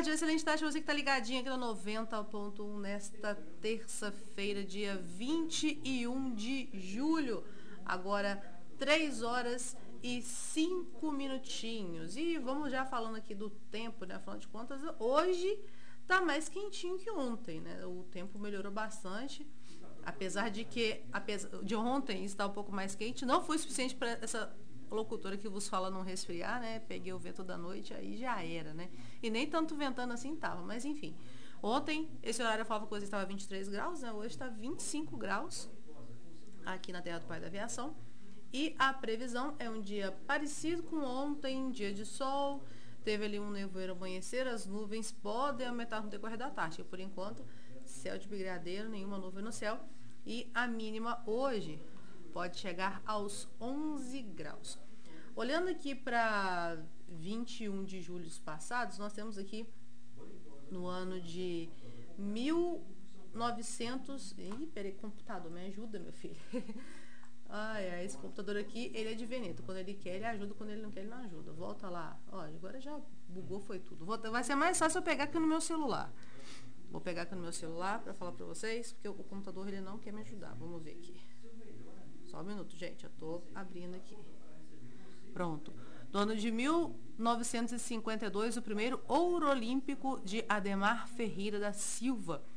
tarde, excelente tarde pra você que tá ligadinho aqui no 90.1 nesta terça-feira, dia 21 de julho. Agora 3 horas e 5 minutinhos. E vamos já falando aqui do tempo, né? Afinal de contas, hoje tá mais quentinho que ontem, né? O tempo melhorou bastante. Apesar de que de ontem está um pouco mais quente, não foi suficiente para essa locutora que vos fala não resfriar, né? Peguei o vento da noite, aí já era, né? E nem tanto ventando assim tava, mas enfim. Ontem, esse horário eu falava que hoje estava 23 graus, né? Hoje está 25 graus aqui na Terra do Pai da Aviação. E a previsão é um dia parecido com ontem, dia de sol. Teve ali um nevoeiro amanhecer, as nuvens podem aumentar no decorrer da tarde. Por enquanto, céu de brigadeiro, nenhuma nuvem no céu. E a mínima hoje pode chegar aos 11 graus. Olhando aqui para 21 de julho passados, nós temos aqui no ano de 1900... Ih, peraí, computador, me ajuda, meu filho. Ai, esse computador aqui, ele é de Veneto. Quando ele quer, ele ajuda. Quando ele não quer, ele não ajuda. Volta lá. Olha, agora já bugou, foi tudo. Vai ser mais fácil eu pegar aqui no meu celular. Vou pegar aqui no meu celular para falar para vocês, porque o computador, ele não quer me ajudar. Vamos ver aqui. Só um minuto, gente. Eu tô abrindo aqui. Pronto. No ano de 1952, o primeiro ouro olímpico de Ademar Ferreira da Silva.